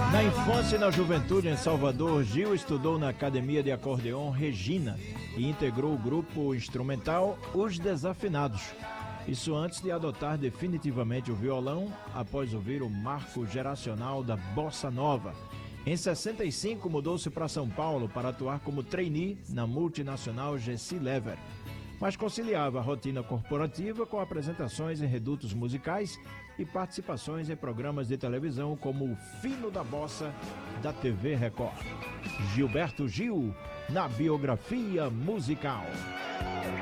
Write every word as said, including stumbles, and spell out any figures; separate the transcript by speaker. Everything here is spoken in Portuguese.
Speaker 1: Na infância e na juventude em Salvador, Gil estudou na Academia de Acordeon Regina e integrou o grupo instrumental Os Desafinados. Isso antes de adotar definitivamente o violão, após ouvir o marco geracional da Bossa Nova. Em sessenta e cinco, mudou-se para São Paulo para atuar como trainee na multinacional G C Lever, mas conciliava a rotina corporativa com apresentações em redutos musicais e participações em programas de televisão como o Fino da Bossa da T V Record. Gilberto Gil, na biografia musical.